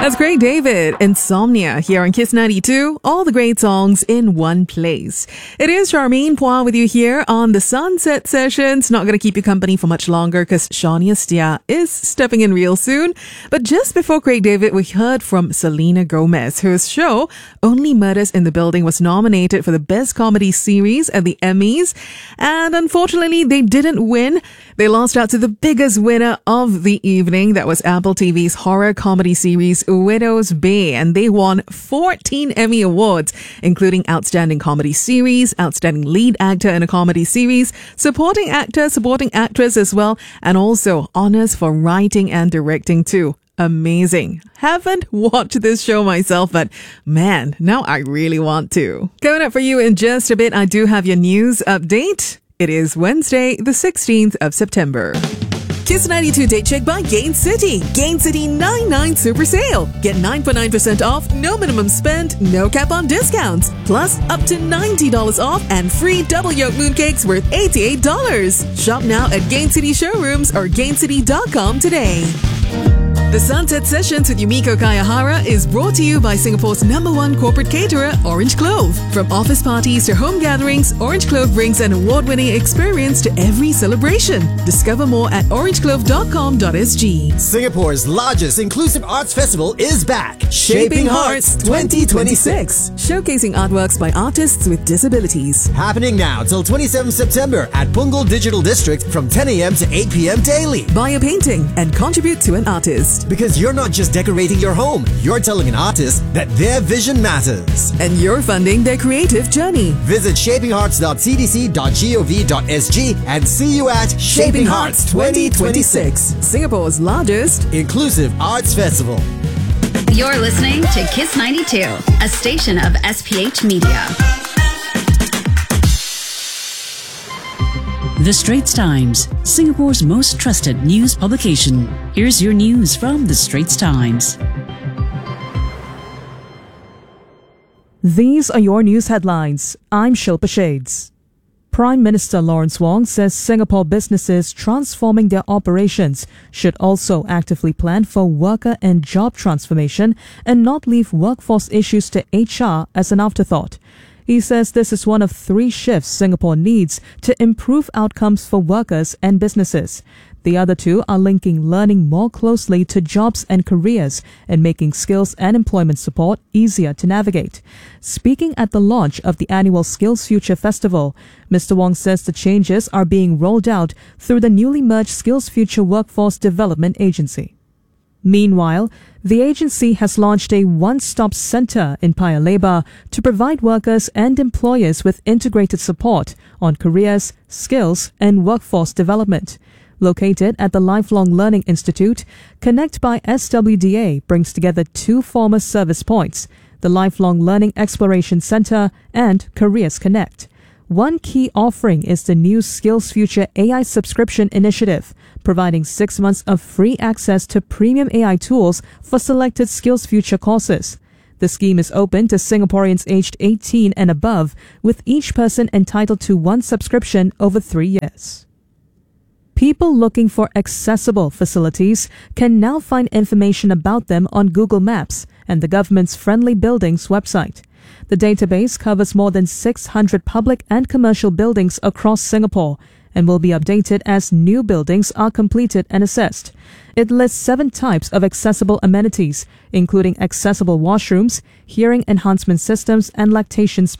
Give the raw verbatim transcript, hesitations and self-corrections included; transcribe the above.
That's Craig David, Insomnia, here on Kiss ninety-two. All the great songs in one place. It is Charmaine Pua with you here on the Sunset Sessions. Not going to keep you company for much longer because Shania Stia is stepping in real soon. But just before Craig David, we heard from Selena Gomez, whose show Only Murders in the Building was nominated for the Best Comedy Series at the Emmys. And unfortunately, they didn't win. They lost out to the biggest winner of the evening. That was Apple T V's horror comedy series Widow's Bay, and they won fourteen Emmy Awards, including Outstanding Comedy Series, Outstanding Lead Actor in a Comedy Series, Supporting Actor, Supporting Actress as well, and also honors for writing and directing too. Amazing. Haven't watched this show myself, but man, now I really want to. Coming up for you in just a bit, I do have your news update. It is Wednesday, the sixteenth of September. Kiss ninety-two Date Check by Gain City. Gain City ninety-nine Super Sale. Get nine point nine percent off, no minimum spend, no cap on discounts. Plus, up to ninety dollars off and free double yolk mooncakes worth eighty-eight dollars. Shop now at Gain City showrooms or gain city dot com today. The Sunset Sessions with Yumiko Kayahara is brought to you by Singapore's number one corporate caterer, Orange Clove. From office parties to home gatherings, Orange Clove brings an award-winning experience to every celebration. Discover more at orange clove dot com dot s g. Singapore's largest inclusive arts festival is back. Shaping Hearts twenty twenty-six. Showcasing artworks by artists with disabilities. Happening now till twenty-seventh September at Punggol Digital District from ten a.m. to eight p.m. daily. Buy a painting and contribute to an artist. Because you're not just decorating your home, you're telling an artist that their vision matters. And you're funding their creative journey. Visit shaping hearts dot c d c dot gov dot s g and see you at Shaping Hearts twenty twenty-six, Singapore's largest inclusive arts festival. You're listening to Kiss ninety-two, a station of S P H Media. The Straits Times, Singapore's most trusted news publication. Here's your news from The Straits Times. These are your news headlines. I'm Shilpa Shades. Prime Minister Lawrence Wong says Singapore businesses transforming their operations should also actively plan for worker and job transformation and not leave workforce issues to H R as an afterthought. He says this is one of three shifts Singapore needs to improve outcomes for workers and businesses. The other two are linking learning more closely to jobs and careers and making skills and employment support easier to navigate. Speaking at the launch of the annual Skills Future Festival, Mister Wong says the changes are being rolled out through the newly merged Skills Future Workforce Development Agency. Meanwhile, the agency has launched a one-stop center in Paya Lebar to provide workers and employers with integrated support on careers, skills, and workforce development. Located at the Lifelong Learning Institute, Connect by S W D A brings together two former service points, the Lifelong Learning Exploration Center and Careers Connect. One key offering is the new Skills Future A I subscription initiative, providing six months of free access to premium A I tools for selected Skills Future courses. The scheme is open to Singaporeans aged eighteen and above, with each person entitled to one subscription over three years. People looking for accessible facilities can now find information about them on Google Maps and the government's Friendly Buildings website. The database covers more than six hundred public and commercial buildings across Singapore and will be updated as new buildings are completed and assessed. It lists seven types of accessible amenities, including accessible washrooms, hearing enhancement systems, and lactation